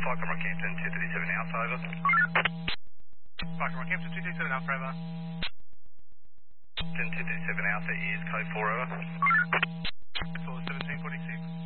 Falcon Rockhampton 237 Alpha, over. Falcon Rockhampton 237 Alpha, over. 237 Alpha is code 4, over. Code 1746.